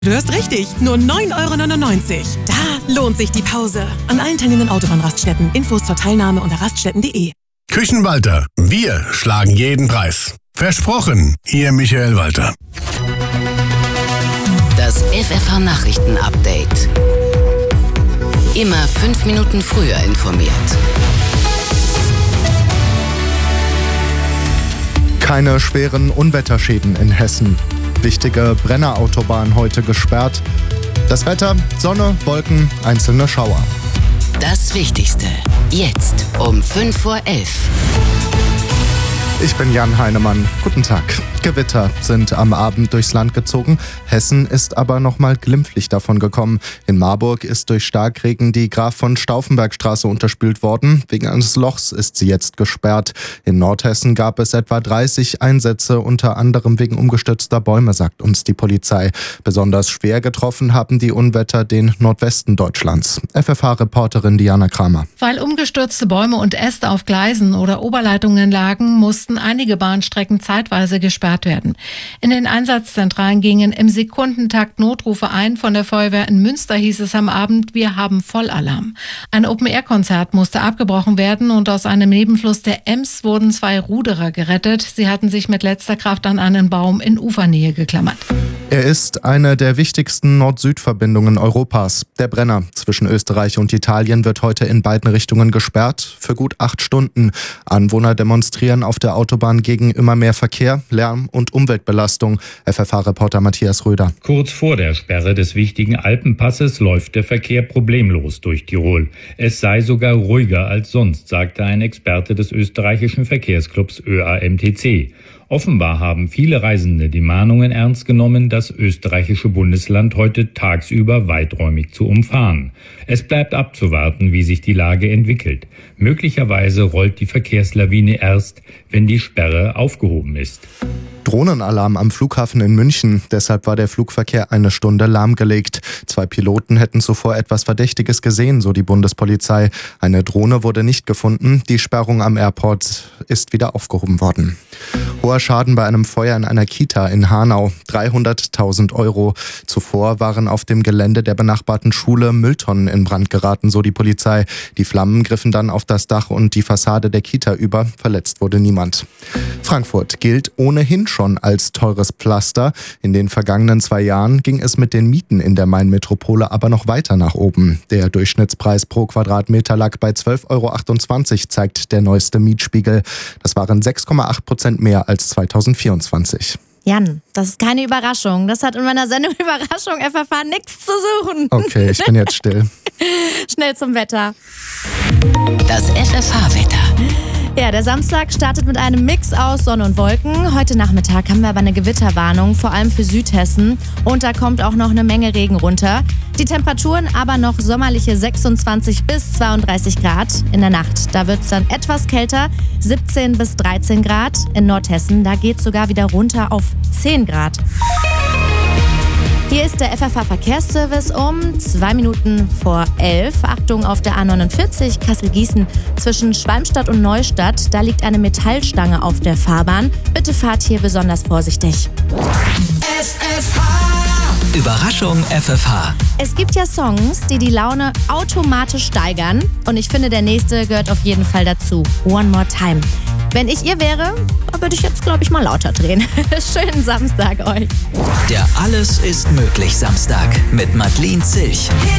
Du hörst richtig, nur 9,99 €. Da lohnt sich die Pause. An allen teilnehmenden Autobahnraststätten. Infos zur Teilnahme unter raststätten.de. Küchenwalter, wir schlagen jeden Preis. Versprochen, Ihr Michael Walter. Das FFH-Nachrichten-Update. Immer 5 Minuten früher informiert. Keine schweren Unwetterschäden in Hessen. Wichtige Brennerautobahn heute gesperrt. Das Wetter, Sonne, Wolken, einzelne Schauer. Das Wichtigste, jetzt um 5:11 Uhr. Ich bin Jan Heinemann. Guten Tag. Gewitter sind am Abend durchs Land gezogen. Hessen ist aber nochmal glimpflich davon gekommen. In Marburg ist durch Starkregen die Graf-von-Stauffenberg-Straße unterspült worden. Wegen eines Lochs ist sie jetzt gesperrt. In Nordhessen gab es etwa 30 Einsätze, unter anderem wegen umgestürzter Bäume, sagt uns die Polizei. Besonders schwer getroffen haben die Unwetter den Nordwesten Deutschlands. FFH-Reporterin Diana Kramer. Weil umgestürzte Bäume und Äste auf Gleisen oder Oberleitungen lagen, mussten einige Bahnstrecken zeitweise gesperrt werden. In den Einsatzzentralen gingen im Sekundentakt Notrufe ein. Von der Feuerwehr in Münster hieß es am Abend, wir haben Vollalarm. Ein Open-Air-Konzert musste abgebrochen werden und aus einem Nebenfluss der Ems wurden 2 Ruderer gerettet. Sie hatten sich mit letzter Kraft an einen Baum in Ufernähe geklammert. Er ist eine der wichtigsten Nord-Süd-Verbindungen Europas. Der Brenner zwischen Österreich und Italien wird heute in beiden Richtungen gesperrt, für gut 8 Stunden. Anwohner demonstrieren auf der Autobahn gegen immer mehr Verkehr, Lärm und Umweltbelastung. FFH-Reporter Matthias Röder. Kurz vor der Sperre des wichtigen Alpenpasses läuft der Verkehr problemlos durch Tirol. Es sei sogar ruhiger als sonst, sagte ein Experte des österreichischen Verkehrsclubs ÖAMTC. Offenbar haben viele Reisende die Mahnungen ernst genommen, das österreichische Bundesland heute tagsüber weiträumig zu umfahren. Es bleibt abzuwarten, wie sich die Lage entwickelt. Möglicherweise rollt die Verkehrslawine erst, wenn die Sperre aufgehoben ist. Drohnenalarm am Flughafen in München. Deshalb war der Flugverkehr eine Stunde lahmgelegt. 2 Piloten hätten zuvor etwas Verdächtiges gesehen, so die Bundespolizei. Eine Drohne wurde nicht gefunden. Die Sperrung am Airport ist wieder aufgehoben worden. Hoher Schaden bei einem Feuer in einer Kita in Hanau. 300.000 €. Zuvor waren auf dem Gelände der benachbarten Schule Mülltonnen in Brand geraten, so die Polizei. Die Flammen griffen dann auf das Dach und die Fassade der Kita über. Verletzt wurde niemand. Frankfurt gilt ohnehin schon als teures Pflaster. In den vergangenen 2 Jahren ging es mit den Mieten in der Main-Metropole aber noch weiter nach oben. Der Durchschnittspreis pro Quadratmeter lag bei 12,28 €, zeigt der neueste Mietspiegel. Das waren 6,8% mehr als 2024. Jan, das ist keine Überraschung. Das hat in meiner Sendung Überraschung FFH nichts zu suchen. Okay, ich bin jetzt still. Schnell zum Wetter. Das FFH-Wetter. Ja, der Samstag startet mit einem Mix aus Sonne und Wolken. Heute Nachmittag haben wir aber eine Gewitterwarnung, vor allem für Südhessen. Und da kommt auch noch eine Menge Regen runter. Die Temperaturen aber noch sommerliche 26 bis 32 Grad. In der Nacht, da wird es dann etwas kälter, 17 bis 13 Grad. In Nordhessen, da geht es sogar wieder runter auf 10 Grad. Hier ist der FFH-Verkehrsservice um 2 Minuten vor 11. Achtung auf der A49 Kassel-Gießen zwischen Schwalmstadt und Neustadt. Da liegt eine Metallstange auf der Fahrbahn. Bitte fahrt hier besonders vorsichtig. Überraschung FFH. Es gibt ja Songs, die die Laune automatisch steigern. Und ich finde, der nächste gehört auf jeden Fall dazu. One More Time. Wenn ich ihr wäre, würde ich jetzt, glaube ich, mal lauter drehen. Schönen Samstag euch. Der Alles ist möglich Samstag mit Madeleine Zilch.